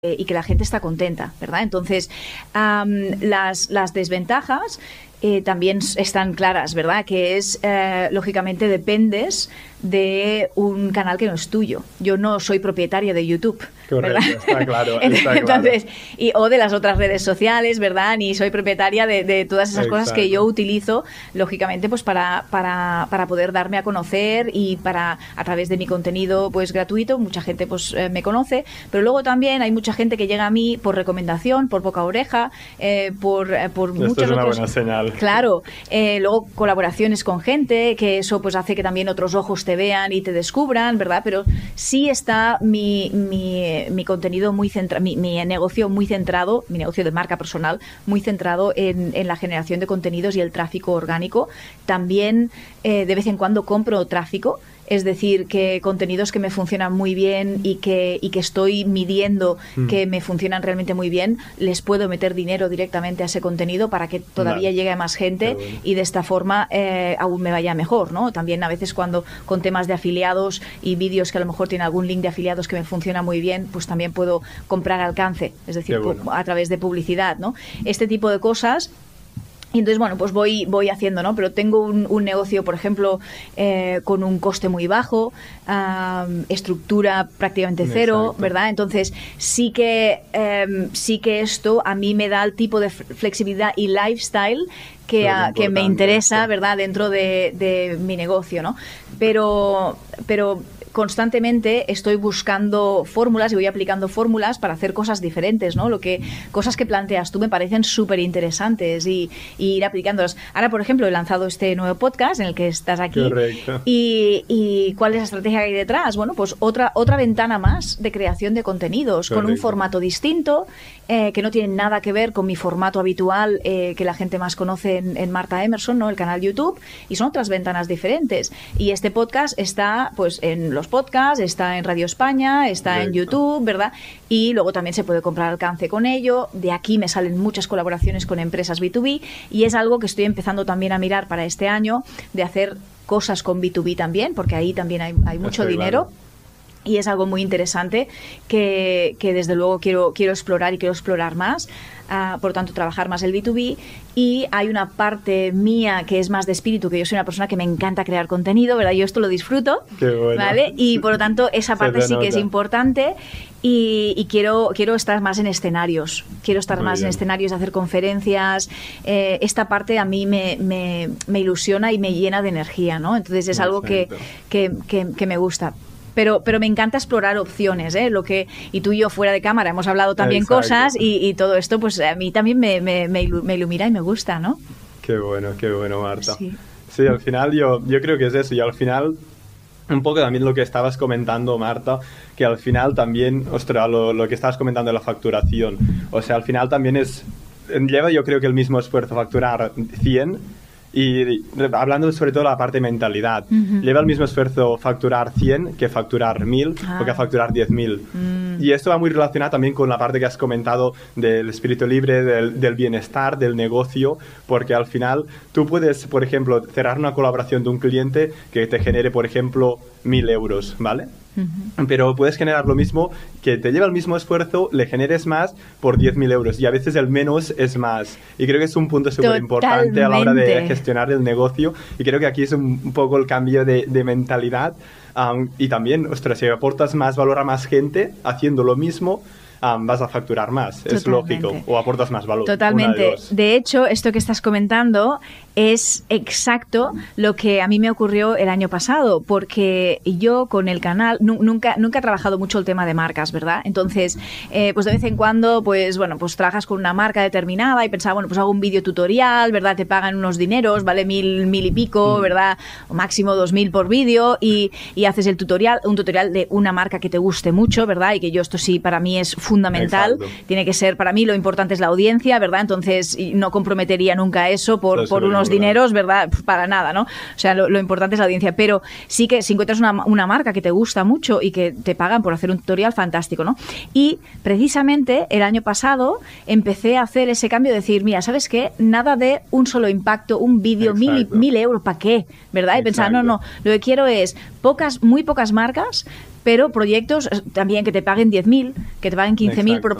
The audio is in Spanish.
y que la gente está contenta, ¿verdad? Entonces, las desventajas también están claras, ¿verdad? Que es, lógicamente, dependes de un canal que no es tuyo. Yo no soy propietaria de YouTube. Correcto, ¿verdad? está claro. Entonces, o de las otras redes sociales, ¿verdad? Ni soy propietaria de todas esas cosas que yo utilizo, lógicamente, pues para poder darme a conocer y a través de mi contenido pues gratuito, mucha gente pues me conoce, pero luego también hay mucha gente que llega a mí por recomendación, por boca a oreja, por muchos Esto es una otros... buena señal. Claro, luego colaboraciones con gente, que eso pues hace que también otros ojos te vean y te descubran, ¿verdad? Pero sí está mi contenido muy centrado, mi negocio muy centrado, mi negocio de marca personal muy centrado en la generación de contenidos y el tráfico orgánico. También de vez en cuando compro tráfico. Es decir, que contenidos que me funcionan muy bien y que estoy midiendo que me funcionan realmente muy bien, les puedo meter dinero directamente a ese contenido para que todavía llegue a más gente y de esta forma aún me vaya mejor, ¿no? También a veces cuando con temas de afiliados y vídeos que a lo mejor tienen algún link de afiliados que me funciona muy bien, pues también puedo comprar alcance, es decir, a través de publicidad, ¿no? Este tipo de cosas. Y entonces, bueno, pues voy haciendo, ¿no? Pero tengo un negocio, por ejemplo, con un coste muy bajo, estructura prácticamente cero, ¿verdad? Entonces, sí que esto a mí me da el tipo de flexibilidad y lifestyle que me interesa, ¿verdad? Dentro de mi negocio, ¿no? Pero constantemente estoy buscando fórmulas y voy aplicando fórmulas para hacer cosas diferentes, ¿no? Cosas que planteas tú me parecen súper interesantes y ir aplicándolas. Ahora, por ejemplo, he lanzado este nuevo podcast en el que estás aquí. Correcto. ¿Y cuál es la estrategia que hay detrás? Bueno, pues otra ventana más de creación de contenidos. Correcto. Con un formato distinto, que no tiene nada que ver con mi formato habitual que la gente más conoce en Marta Emerson, ¿no? El canal YouTube, y son otras ventanas diferentes. Y este podcast está pues en los podcasts, está en Radio España, está en YouTube, ¿verdad? Y luego también se puede comprar alcance con ello. De aquí me salen muchas colaboraciones con empresas B2B y es algo que estoy empezando también a mirar para este año, de hacer cosas con B2B también, porque ahí también hay mucho dinero. Y es algo muy interesante que desde luego quiero explorar y quiero explorar más. Por tanto, trabajar más el B2B. Y hay una parte mía que es más de espíritu, que yo soy una persona que me encanta crear contenido, ¿verdad? Yo esto lo disfruto, Qué bueno. ¿vale? Y por lo tanto, esa parte sí que es importante. Y quiero estar más en escenarios. Quiero estar más en escenarios, hacer conferencias. Esta parte a mí me ilusiona y me llena de energía, ¿no? Entonces es algo que me gusta. Pero me encanta explorar opciones, ¿eh? Y tú y yo fuera de cámara hemos hablado también cosas y todo esto pues a mí también me ilumina y me gusta, ¿no? Qué bueno, Marta. Sí, al final yo creo que es eso. Y al final, un poco también lo que estabas comentando, Marta, que al final también, ostras, lo que estabas comentando de la facturación. O sea, al final también lleva yo creo que el mismo esfuerzo facturar 100. Y hablando sobre todo de la parte de mentalidad, lleva el mismo esfuerzo facturar 100 que facturar 1000 o que facturar 10.000. Y esto va muy relacionado también con la parte que has comentado del espíritu libre, del bienestar, del negocio, porque al final tú puedes, por ejemplo, cerrar una colaboración de un cliente que te genere, por ejemplo, 1.000 euros, ¿vale? Pero puedes generar lo mismo, que te lleva el mismo esfuerzo, le generes más por 10.000 euros y a veces el menos es más, y creo que es un punto súper importante a la hora de gestionar el negocio, y creo que aquí es un poco el cambio de mentalidad, y también, ostras, si aportas más valor a más gente haciendo lo mismo, vas a facturar más, es lógico, o aportas más valor. Totalmente. De hecho, esto que estás comentando es exacto lo que a mí me ocurrió el año pasado, porque yo con el canal nunca he trabajado mucho el tema de marcas, ¿verdad? Entonces, pues de vez en cuando, pues bueno, pues trabajas con una marca determinada y pensaba, bueno, pues hago un vídeo tutorial, ¿verdad? Te pagan unos dineros, vale 1.000 y pico, ¿verdad? O máximo 2.000 por vídeo y haces un tutorial de una marca que te guste mucho, ¿verdad? Y que esto sí para mí es fundamental. Exacto. Tiene que ser, para mí lo importante es la audiencia, ¿verdad? Entonces no comprometería nunca eso por unos dineros, ¿verdad? Para nada, ¿no? O sea, lo importante es la audiencia, pero sí que si encuentras una marca que te gusta mucho y que te pagan por hacer un tutorial, fantástico, ¿no? Y precisamente el año pasado empecé a hacer ese cambio de decir, mira, ¿sabes qué? Nada de un solo impacto, un vídeo, 1.000 euros, ¿para qué? ¿Verdad? Y pensar, no, lo que quiero es muy pocas marcas, pero proyectos también que te paguen 10.000, que te paguen 15.000 por